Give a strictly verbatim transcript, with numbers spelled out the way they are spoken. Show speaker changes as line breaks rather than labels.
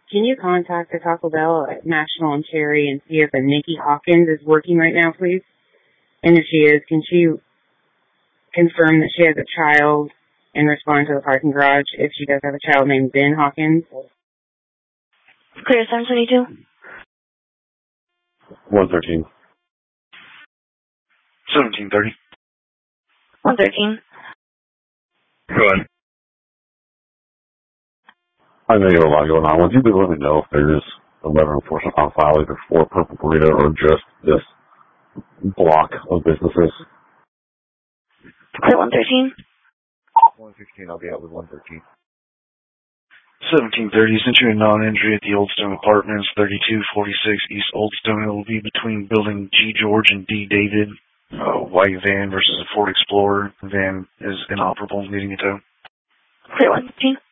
can you contact the Taco Bell at National and Cherry and see if a Nikki Hawkins is working right now, please? And if she is, can she confirm that she has a child and respond to the parking garage if she does have a child named Ben Hawkins?
Clear seven twenty-two.
one thirteen.
seventeen thirty.
one thirteen.
Go ahead.
I know you have a lot going on. Would you be let me know if there's a letter of enforcement on file either for Purple Burrito or just this block of businesses?
Clear one thirteen.
one sixteen, I'll be out with one thirteen.
seventeen thirty, sent you a non-injury at the Oldstone Apartments, thirty-two forty-six East Oldstone. It will be between building G. George and D. David. Uh, white van versus a Ford Explorer. Van is inoperable, needing a tow.
Clear one fifteen.